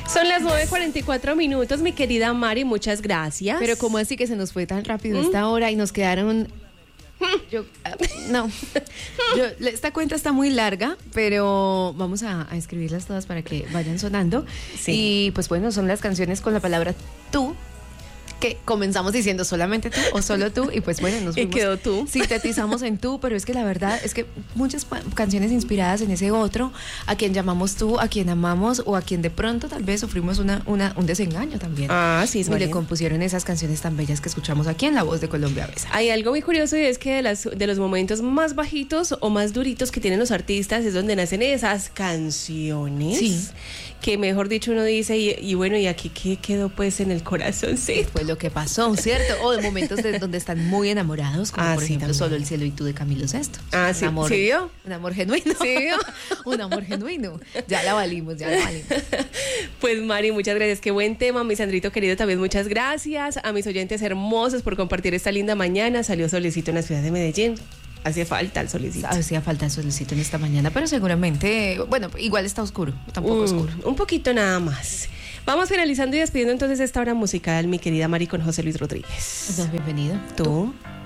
Son las 9:44, mi querida Mari, muchas gracias. Pero ¿cómo así que se nos fue tan rápido esta hora y nos quedaron... esta cuenta está muy larga, pero vamos a escribirlas todas para que vayan sonando. Sí. Y pues bueno, son las canciones con la palabra tú, que comenzamos diciendo solamente tú o solo tú, y pues bueno, nos fuimos, y quedó tú. Sintetizamos en tú, pero es que la verdad es que muchas canciones inspiradas en ese otro, a quien llamamos tú, a quien amamos, o a quien de pronto tal vez sufrimos un desengaño también. Ah, sí, y le compusieron esas canciones tan bellas que escuchamos aquí en La Voz de Colombia Besa. Hay algo muy curioso, y es que de los momentos más bajitos o más duritos que tienen los artistas es donde nacen esas canciones. Sí. Que mejor dicho uno dice, y bueno, ¿y aquí qué quedó pues en el corazón? Sí, fue lo que pasó, ¿cierto? O de momentos donde están muy enamorados, como por ejemplo también. Solo el cielo y tú de Camilo Sesto. Ah, sí, amor, ¿sí vio? Un amor genuino. ¿Sí vio? Un amor genuino. Ya la valimos. Pues Mari, muchas gracias, qué buen tema. Mi Sandrito querido también, muchas gracias. A mis oyentes hermosos por compartir esta linda mañana. Salió solecito en la ciudad de Medellín. Hacía falta el solecito. Hacía falta el solecito en esta mañana, pero seguramente, bueno, igual está oscuro, tampoco oscuro. Un poquito nada más. Vamos finalizando y despidiendo entonces esta hora musical, mi querida Mari, con José Luis Rodríguez. Bienvenido. ¿Tú?